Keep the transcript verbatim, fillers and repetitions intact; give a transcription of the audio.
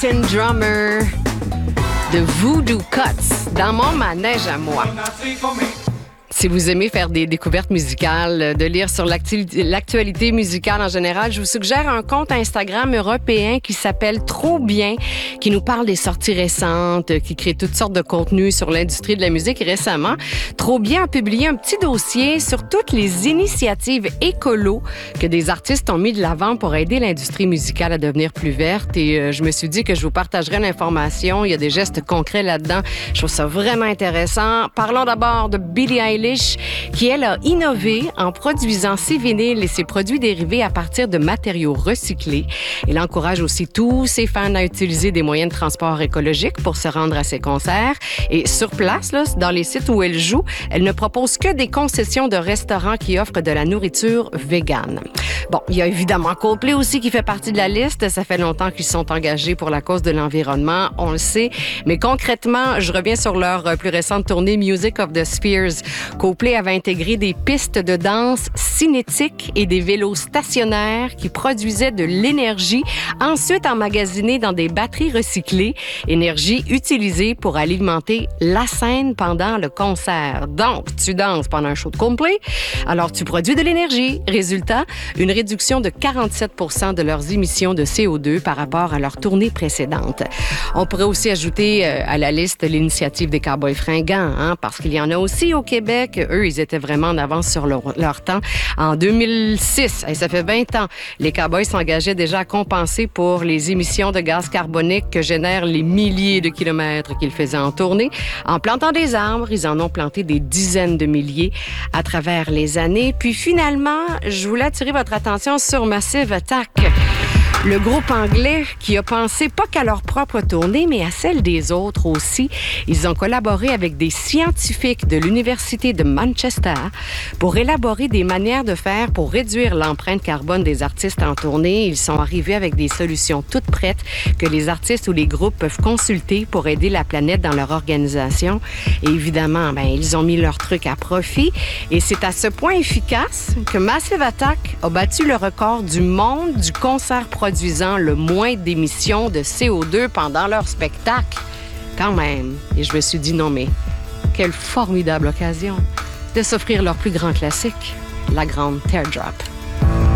Latin Drummer de Voodoo Cuts dans mon manège à moi. Si vous aimez faire des découvertes musicales, de lire sur l'actu- l'actualité musicale en général, je vous suggère un compte Instagram européen qui s'appelle Trop Bien, qui nous parle des sorties récentes, qui crée toutes sortes de contenus sur l'industrie de la musique. Et récemment, Trop Bien a publié un petit dossier sur toutes les initiatives écolos que des artistes ont mis de l'avant pour aider l'industrie musicale à devenir plus verte. Et euh, je me suis dit que je vous partagerai l'information. Il y a des gestes concrets là-dedans. Je trouve ça vraiment intéressant. Parlons d'abord de Billie Eilish, qui, elle, a innové en produisant ses vinyles et ses produits dérivés à partir de matériaux recyclés. Elle encourage aussi tous ses fans à utiliser des moyens de transport écologiques pour se rendre à ses concerts. Et sur place, là, dans les sites où elle joue, elle ne propose que des concessions de restaurants qui offrent de la nourriture végane. Bon, il y a évidemment Coldplay aussi qui fait partie de la liste. Ça fait longtemps qu'ils sont engagés pour la cause de l'environnement, on le sait. Mais concrètement, je reviens sur leur plus récente tournée Music of the Spheres. Coldplay avait intégré des pistes de danse cinétiques et des vélos stationnaires qui produisaient de l'énergie, ensuite emmagasinée dans des batteries recyclées, énergie utilisée pour alimenter la scène pendant le concert. Donc, tu danses pendant un show de Coldplay, alors tu produis de l'énergie. Résultat, une réduction de quarante-sept pour cent de leurs émissions de C O deux par rapport à leur tournée précédente. On pourrait aussi ajouter euh, à la liste l'initiative des Cowboys fringants, hein, parce qu'il y en a aussi au Québec. Eux, ils étaient vraiment en avance sur leur, leur temps. En deux mille six, et ça fait vingt ans, les Cowboys s'engageaient déjà à compenser pour les émissions de gaz carbonique que génèrent les milliers de kilomètres qu'ils faisaient en tournée. En plantant des arbres, ils en ont planté des dizaines de milliers à travers les années. Puis finalement, je voulais attirer votre attention sur Massive Attack. Le groupe anglais qui a pensé pas qu'à leur propre tournée, mais à celle des autres aussi. Ils ont collaboré avec des scientifiques de l'Université de Manchester pour élaborer des manières de faire pour réduire l'empreinte carbone des artistes en tournée. Ils sont arrivés avec des solutions toutes prêtes que les artistes ou les groupes peuvent consulter pour aider la planète dans leur organisation. Et évidemment, ben, ils ont mis leur truc à profit. Et c'est à ce point efficace que Massive Attack a battu le record du monde du concert produit produisant le moins d'émissions de C O deux pendant leur spectacle. Quand même. Et je me suis dit, non mais, quelle formidable occasion de s'offrir leur plus grand classique, la grande Teardrop.